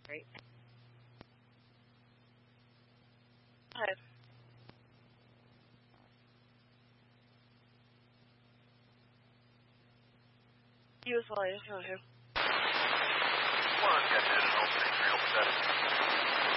Right. Go ahead. You as well. I just want to. One, got that in 03, 307.